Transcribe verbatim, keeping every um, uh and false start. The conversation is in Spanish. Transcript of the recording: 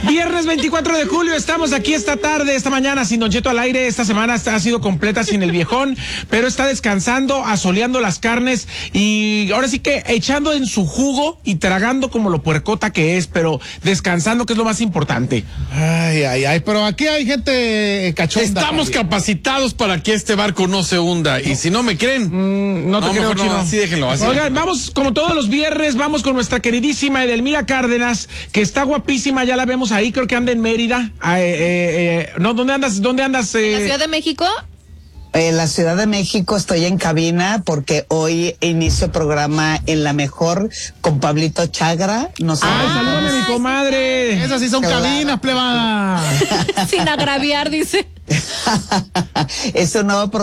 Viernes veinticuatro de julio, estamos aquí esta tarde, esta mañana, sin Don Cheto al aire. Esta semana ha sido completa sin el viejón, pero está descansando, asoleando las carnes y ahora sí que echando en su jugo y tragando como lo puercota que es, pero descansando, que es lo más importante. Ay, ay, ay, pero aquí hay gente cachonda. Estamos también. capacitados para que este barco no se hunda, y si no me creen, Mm, no te no, creo, mejor no, Chino. así déjenlo, así Oigan, déjenlo. vamos, como todos los viernes, vamos con nuestra queridísima Edelmira Cárdenas, que está guapísima, ya la vemos ahí, creo que anda en Mérida. Ah, eh, eh, eh, no, ¿dónde andas? ¿Dónde andas? ¿En la Eh? Ciudad de México? En la Ciudad de México estoy en cabina porque hoy inicio programa en La Mejor con Pablito Chagra. No sé. Ay, salúdame a mi comadre. Esas sí son Claro. cabinas, plebada. Sin agraviar, dice. Es un nuevo